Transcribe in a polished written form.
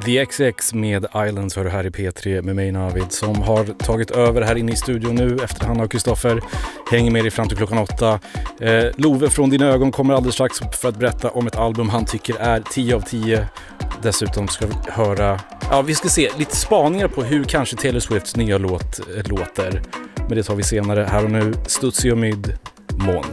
The XX med Islands hör här i P3 med mig Navid som har tagit över här inne i studion nu efter Hanna och Kristoffer. Hänger med dig fram till klockan 8. Love från dina ögon kommer alldeles strax för att berätta om ett album han tycker är 10 av 10. Dessutom ska vi höra, vi ska se lite spaningar på hur kanske Taylor Swifts nya låt låter. Men det tar vi senare. Här och nu, Stutzi och Myd, Mån.